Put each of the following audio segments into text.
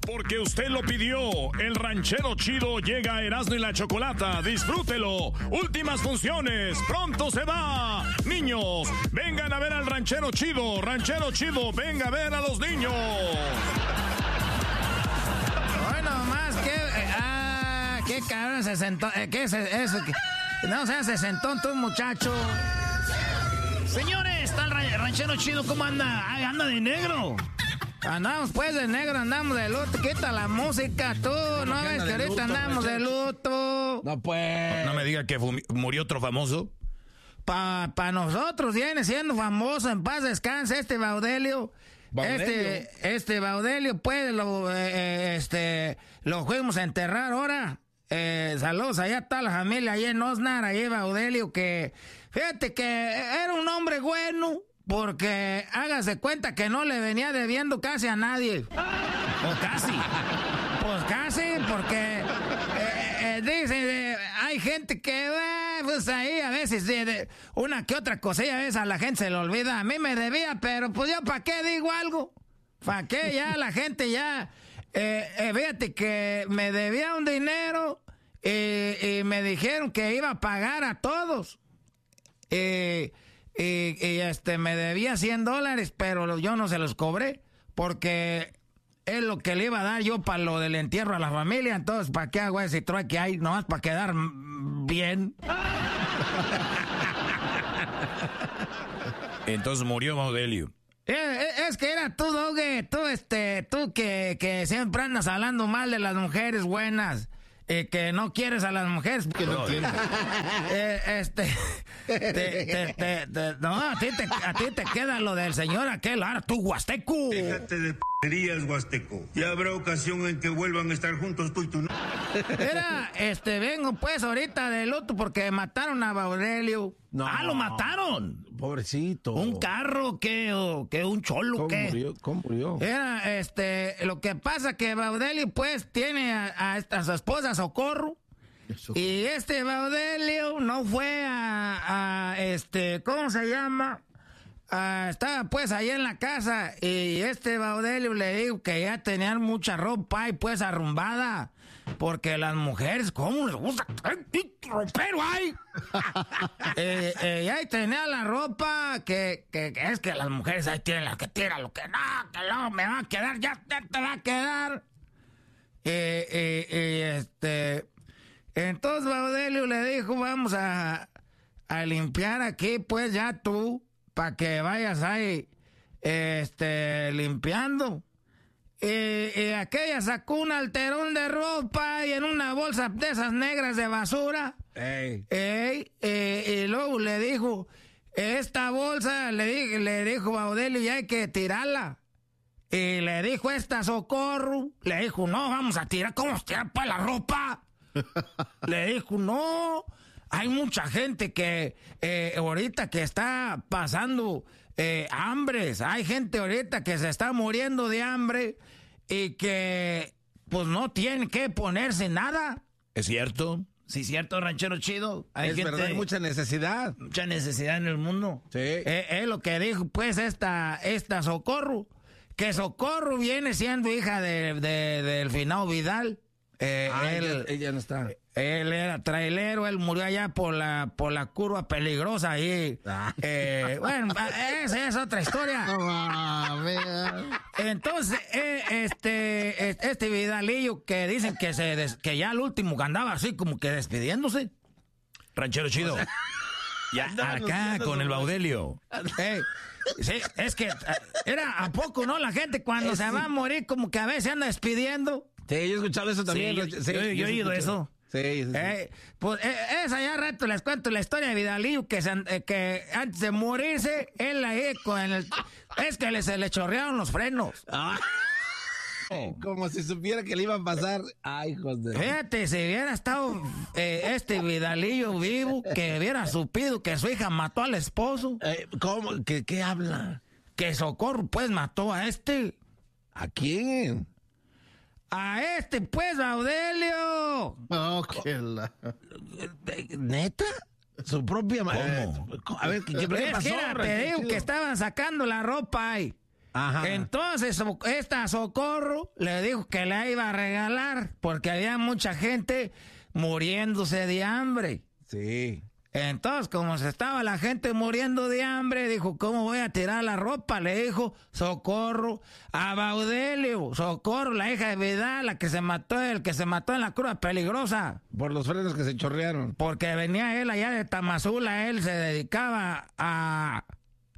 Porque usted lo pidió. El ranchero chido llega a Erasmo y la Chocolata. Disfrútelo. Últimas funciones. Pronto se va. Niños, vengan a ver al ranchero chido. Ranchero chido, venga a ver a los niños. Bueno, más que... qué cabrón se sentó. ¿Qué es eso? No seas se sentó tú, muchacho. Señores, está el ranchero chido. ¿Cómo anda? Ay, anda de negro. Andamos pues de negro, andamos de luto. Quita la música tú, no ves que ahorita andamos de luto. No pues. No me diga que murió otro famoso. Pa nosotros viene siendo famoso, en paz descanse este Baudelio. Este Baudelio pues lo fuimos a enterrar ahora. Saludos, allá está la familia, ahí en Osnar, ahí Baudelio, que fíjate que era un hombre bueno. Porque hágase cuenta que no le venía debiendo casi a nadie. O casi. Pues casi, porque dice, hay gente que pues ahí a veces una que otra cosilla a veces a la gente se le olvida. A mí me debía, pero pues yo ¿para qué digo algo? ¿Para qué? Ya la gente ya... fíjate que me debía un dinero y me dijeron que iba a pagar a todos. Me debía $100, pero yo no se los cobré porque es lo que le iba a dar yo para lo del entierro a la familia. Entonces, ¿para qué hago ese trueque ahí? Nomás para quedar bien. Entonces murió Baudelio. Es que era tú, Doge, tú que siempre andas hablando mal de las mujeres buenas. Que no quieres a las mujeres. Que no entiendes. No, a ti te queda lo del señor aquel. Ahora tú, Huasteco. Déjate de p***erías, Huasteco. Ya habrá ocasión en que vuelvan a estar juntos tú y tú, ¿no? Era, vengo pues ahorita de luto porque mataron a Baudelio. No. Ah, lo mataron. Pobrecito. ¿Un carro qué? ¿O qué? ¿Un cholo qué? ¿Cómo murió? Era, lo que pasa que Baudelio pues tiene a su esposa Socorro. Y Baudelio no fue ¿cómo se llama? Estaba pues ahí en la casa y Baudelio le dijo que ya tenían mucha ropa y pues arrumbada. Porque las mujeres, ¿cómo les gusta? ¡Ropero hay! Y ahí tenía la ropa que es que las mujeres ahí tienen la que tira, lo que no, que no, me va a quedar, ya te va a quedar. Entonces Baudelio le dijo, vamos a limpiar aquí, pues ya tú, para que vayas ahí, limpiando. Y aquella sacó un alterón de ropa y en una bolsa de esas negras de basura. Y luego le dijo, esta bolsa, le dijo Baudelio, ya hay que tirarla. Y le dijo Socorro, le dijo, no, vamos a tirar, ¿cómo se tira pues la ropa? Le dijo, no, hay mucha gente que ahorita que está pasando hambres, hay gente ahorita que se está muriendo de hambre y que pues no tiene que ponerse nada. ¿Es cierto? Sí, cierto, ranchero chido. Es verdad, hay mucha necesidad. Mucha necesidad en el mundo. Sí. Es lo que dijo pues esta Socorro, que Socorro viene siendo hija del finado Vidal. Ella no está. Él era trailero, él murió allá por la curva peligrosa ahí. Bueno, esa es otra historia. Entonces, Vidalillo que dicen que ya al último andaba así como que despidiéndose. Ranchero chido. Ya acá con el Baudelio. Sí, es que era a poco, ¿no? La gente cuando se va a morir como que a veces anda despidiendo. Sí, yo he escuchado eso también. Sí, yo he oído eso. Sí. Pues esa ya rato les cuento la historia de Vidalillo que antes de morirse, él ahí es que se le chorrearon los frenos. Como si supiera que le iban a pasar. Ay, hijos de... Fíjate, si hubiera estado Vidalillo vivo, que hubiera supido que su hija mató al esposo. ¿Cómo? ¿Qué habla? Que Socorro pues mató a ¿A quién? A pues, Baudelio. ¿Neta? Su propia madre. A ver, ¿qué pasó? Te digo que estaban sacando la ropa ahí. Ajá. Entonces, esta Socorro le dijo que la iba a regalar porque había mucha gente muriéndose de hambre. Sí. Entonces, como se estaba la gente muriendo de hambre, dijo, ¿cómo voy a tirar la ropa? Le dijo Socorro a Baudelio. Socorro, la hija de Vidal, el que se mató en la curva peligrosa. Por los frenos que se chorrearon. Porque venía él allá de Tamazula, él se dedicaba a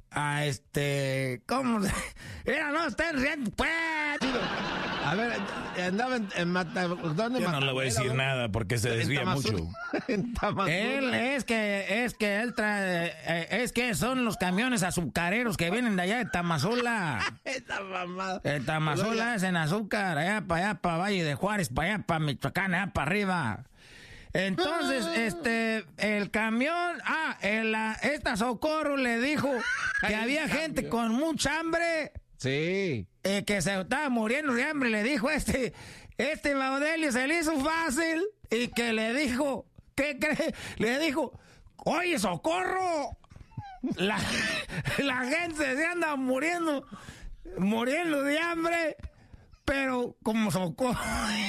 ¿cómo se? Mira, no estén riendo, pues. A ver, andaba en ¿dónde? Yo no le voy a decir nada porque se desvía mucho. En Tamazula. Él es que él trae, es que son los camiones azucareros que vienen de allá de Tamazula. Esa mamada. Tamazula es en azúcar, allá para Valle de Juárez, para allá para Michoacán, allá para arriba. Entonces, el camión, esta Socorro le dijo que había gente con mucha hambre. Sí. Que se estaba muriendo de hambre. Le dijo Baudelio, se le hizo fácil. Y que le dijo, ¿qué cree? Le dijo, oye, Socorro, la gente se anda muriendo de hambre, pero como Socorro...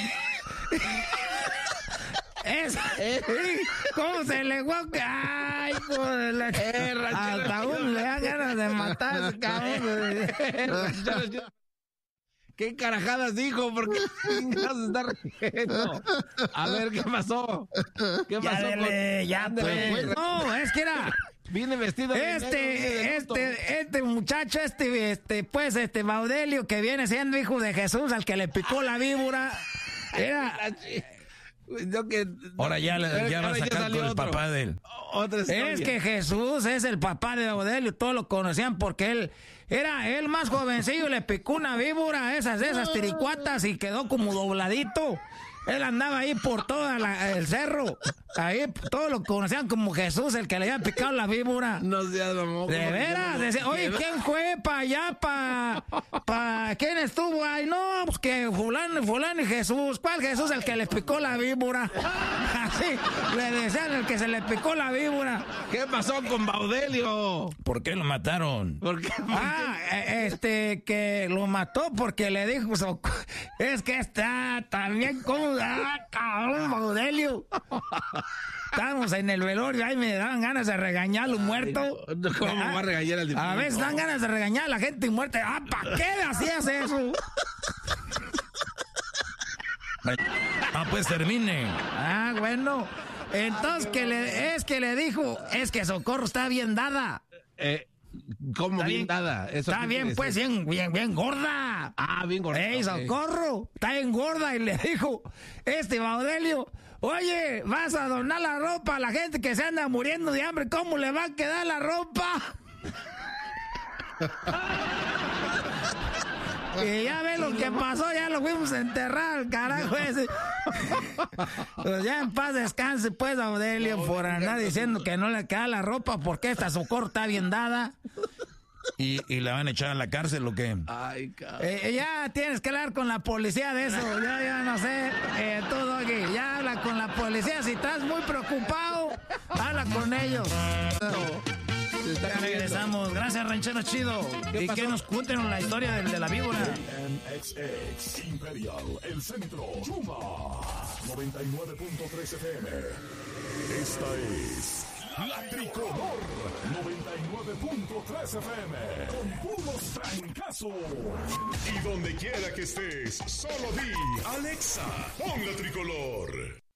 ¿Cómo se le guaca? Ay, joder, hasta uno le da ganas de matar a ese cabrón. ¿Qué carajadas dijo? ¿Por qué chingados está riendo? A ver, ¿qué pasó? ¿Qué pasó? Pues. No, es que era... Viene vestido este muchacho, Baudelio, que viene siendo hijo de Jesús, al que le picó la víbora, era... Ahora ya va a sacar con el papá de él. Es que Jesús es el papá de Baudelio, todos lo conocían porque él era el más jovencillo, le picó una víbora, esas tiricuatas, y quedó como dobladito. Él andaba ahí por todo el cerro. Ahí todos lo conocían como Jesús, el que le había picado la víbora. No seas mamón. De veras. Decía, oye, ¿quién fue para allá? ¿Quién estuvo ahí? No, pues que fulano y Jesús. ¿Cuál Jesús? El que le picó la víbora. Así le decían, el que se le picó la víbora. ¿Qué pasó con Baudelio? ¿Por qué lo mataron? ¿Por qué? Que lo mató porque le dijo, es que está también como... cabrón, Baudelio. Estábamos en el velorio, ahí me daban ganas de regañar a los muertos. ¿Cómo va a regañar al diputado? A veces dan ganas de regañar a la gente muerta. ¿Para qué hacías eso? Pues termine. Bueno. Entonces, que le dijo, es que Socorro está bien dada. ¿Cómo bien dada? Está bien, pues, bien gorda. Bien gorda. Socorro, está bien gorda. Y le dijo, Baudelio, oye, vas a donar la ropa a la gente que se anda muriendo de hambre. ¿Cómo le va a quedar la ropa? Y ya ve lo que pasó, ya lo fuimos a enterrar, carajo ese. Pues ya en paz descanse, pues, Baudelio, por andar diciendo que no le queda la ropa porque esta Socorro está bien dada. ¿Y la van a echar a la cárcel o qué? Ay, cabrón. Ya tienes que hablar con la policía de eso. Ya no sé. Tú, Doggy, ya habla con la policía. Si estás muy preocupado, habla con ellos. Ya regresamos. Gracias, Ranchero Chido. Y que nos cuenten la historia de la víbora. NXX Imperial, el centro, Chuma, 99.3 FM. Esta es La Tricolor, 99.3 FM. Con puros trancazos. Y donde quiera que estés, solo di Alexa, pon La Tricolor.